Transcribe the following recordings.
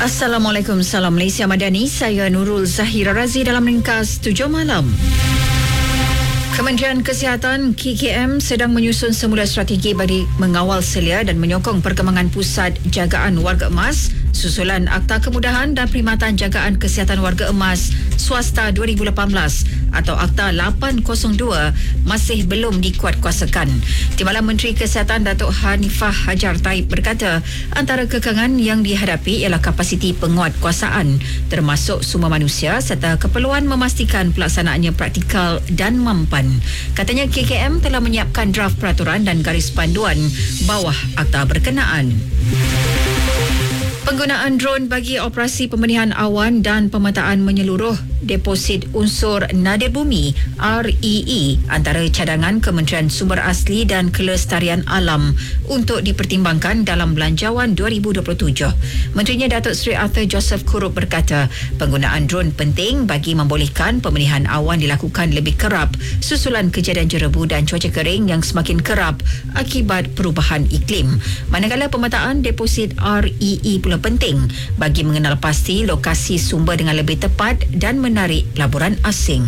Assalamualaikum, salam Malaysia Madani. Saya Nurul Zahira Razi dalam ringkas 7 malam. Kementerian Kesihatan KKM sedang menyusun semula strategi bagi mengawal selia dan menyokong perkembangan pusat jagaan warga emas susulan Akta Kemudahan dan Perkhidmatan Jagaan Kesihatan Warga Emas Swasta 2018 atau Akta 802 masih belum dikuatkuasakan. Timbalan Menteri Kesihatan Datuk Hanifah Hajar Taib berkata antara kekangan yang dihadapi ialah kapasiti penguatkuasaan termasuk sumber manusia serta keperluan memastikan pelaksanaannya praktikal dan mampan. Katanya KKM telah menyiapkan draft peraturan dan garis panduan bawah akta berkenaan. Penggunaan drone bagi operasi pembendihan awan dan pemetaan menyeluruh deposit unsur nadir bumi REE antara cadangan Kementerian Sumber Asli dan Kelestarian Alam untuk dipertimbangkan dalam Belanjawan 2027. Menterinya Datuk Seri Arthur Joseph Kurup berkata penggunaan drone penting bagi membolehkan pembendihan awan dilakukan lebih kerap susulan kejadian jerebu dan cuaca kering yang semakin kerap akibat perubahan iklim. Manakala pemetaan deposit REE pula penting bagi mengenal pasti lokasi sumber dengan lebih tepat dan menarik laburan asing.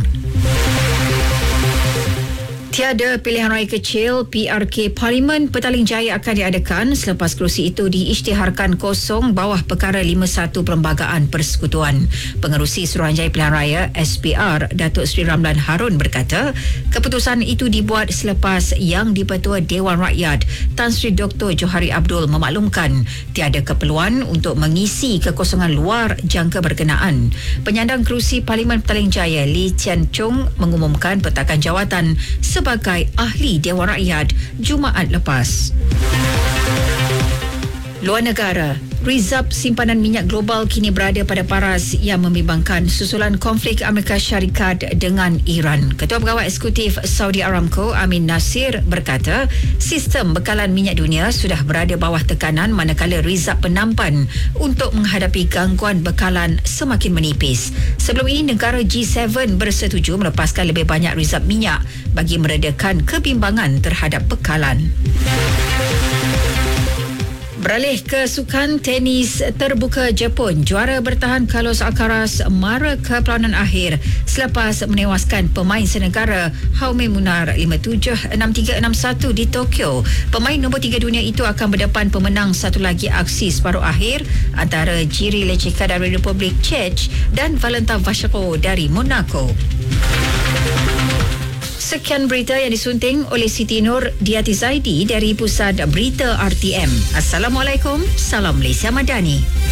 Tiada pilihan raya kecil PRK Parlimen Petaling Jaya akan diadakan selepas kerusi itu diisytiharkan kosong bawah Perkara 51 Perlembagaan Persekutuan. Pengerusi Suruhanjaya Pilihan Raya SPR Datuk Seri Ramlan Harun berkata keputusan itu dibuat selepas Yang di-Pertua Dewan Rakyat Tan Sri Dr. Johari Abdul memaklumkan tiada keperluan untuk mengisi kekosongan luar jangka berkenaan. Penyandang kerusi Parlimen Petaling Jaya Lee Tian Chung mengumumkan petakan jawatan sebagai ahli Dewan Rakyat Jumaat lepas. Luar negara, rizab simpanan minyak global kini berada pada paras yang membimbangkan susulan konflik Amerika Syarikat dengan Iran. Ketua Pegawai Eksekutif Saudi Aramco Amin Nasir berkata sistem bekalan minyak dunia sudah berada bawah tekanan manakala rizab penampan untuk menghadapi gangguan bekalan semakin menipis. Sebelum ini negara G7 bersetuju melepaskan lebih banyak rizab minyak bagi meredakan kebimbangan terhadap bekalan. Beralih ke sukan tenis terbuka Jepun, juara bertahan Carlos Alcaraz mara ke perlawanan akhir selepas menewaskan pemain senegara Jaume Munar 5-7, 6-3, 6-1 di Tokyo. Pemain nombor 3 dunia itu akan berdepan pemenang satu lagi aksi separuh akhir antara Jiří Lečeka dari Republik Czech dan Valentin Vachereau dari Monaco. Sekian berita yang disunting oleh Siti Nur Diati Zaidi dari Pusat Berita RTM. Assalamualaikum, salam Malaysia Madani.